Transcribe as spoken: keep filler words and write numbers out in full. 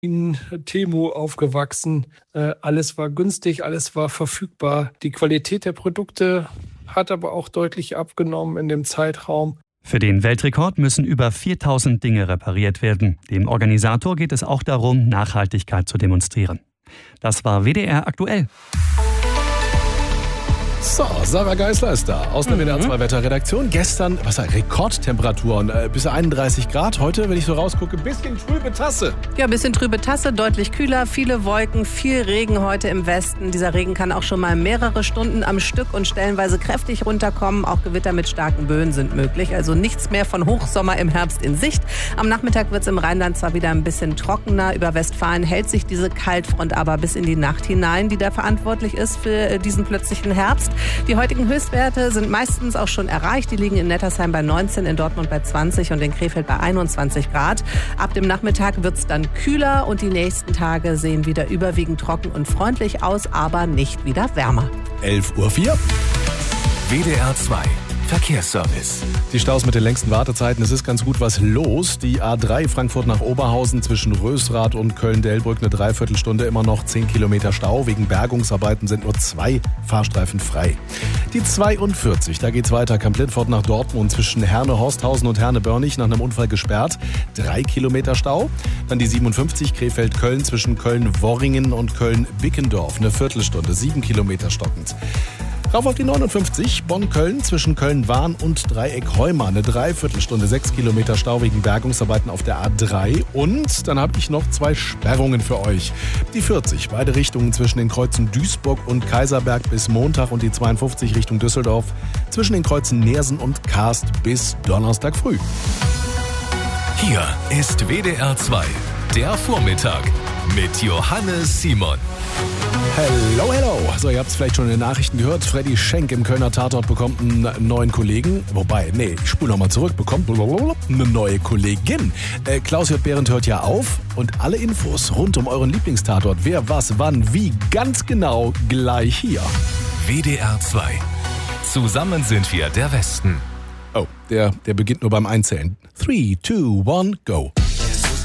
in Temu aufgewachsen. Äh, alles war günstig, alles war verfügbar. Die Qualität der Produkte hat aber auch deutlich abgenommen in dem Zeitraum. Für den Weltrekord müssen über viertausend Dinge repariert werden. Dem Organisator geht es auch darum, Nachhaltigkeit zu demonstrieren. Das war W D R aktuell. So, Sarah Geisler ist da aus der W D R zwei Wetterredaktion. Gestern, was war Rekordtemperaturen, äh, bis einunddreißig Grad. Heute, wenn ich so rausgucke, bisschen trübe Tasse. Ja, bisschen trübe Tasse, deutlich kühler, viele Wolken, viel Regen heute im Westen. Dieser Regen kann auch schon mal mehrere Stunden am Stück und stellenweise kräftig runterkommen. Auch Gewitter mit starken Böen sind möglich. Also nichts mehr von Hochsommer im Herbst in Sicht. Am Nachmittag wird es im Rheinland zwar wieder ein bisschen trockener. Über Westfalen hält sich diese Kaltfront aber bis in die Nacht hinein, die da verantwortlich ist für diesen plötzlichen Herbst. Die heutigen Höchstwerte sind meistens auch schon erreicht. Die liegen in Nettersheim bei neunzehn, in Dortmund bei zwanzig und in Krefeld bei einundzwanzig Grad. Ab dem Nachmittag wird es dann kühler und die nächsten Tage sehen wieder überwiegend trocken und freundlich aus, aber nicht wieder wärmer. elf Uhr vier. W D R zwei Verkehrsservice. Die Staus mit den längsten Wartezeiten, es ist ganz gut was los. Die A drei Frankfurt nach Oberhausen zwischen Rösrath und Köln-Delbrück eine Dreiviertelstunde, immer noch zehn Kilometer Stau. Wegen Bergungsarbeiten sind nur zwei Fahrstreifen frei. Die zweiundvierzig, da geht's weiter. Kamp-Lintfort nach Dortmund zwischen Herne-Horsthausen und Herne-Börnich nach einem Unfall gesperrt. Drei Kilometer Stau. Dann die siebenundfünfzig Krefeld-Köln zwischen Köln-Worringen und Köln-Bickendorf. Eine Viertelstunde, sieben Kilometer stockend. Rauf auf die neunundfünfzig, Bonn-Köln zwischen Köln-Wahn und Dreieck-Heuma. Eine Dreiviertelstunde, sechs Kilometer Stau wegen Bergungsarbeiten auf der A drei. Und dann habe ich noch zwei Sperrungen für euch. Die vierzig, beide Richtungen zwischen den Kreuzen Duisburg und Kaiserberg bis Montag und die zweiundfünfzig Richtung Düsseldorf zwischen den Kreuzen Neersen und Karst bis Donnerstag früh. Hier ist W D R zwei, der Vormittag mit Johannes Simon. Hello, hello. So, ihr habt es vielleicht schon in den Nachrichten gehört. Freddy Schenk im Kölner Tatort bekommt einen neuen Kollegen. Wobei, nee, ich spule nochmal zurück. Bekommt eine neue Kollegin. Äh, Klaus-Jörg Behrendt hört ja auf. Und alle Infos rund um euren Lieblingstatort, wer, was, wann, wie, ganz genau gleich hier. W D R zwei. Zusammen sind wir der Westen. Oh, der, der beginnt nur beim Einzählen. three, two, one, go.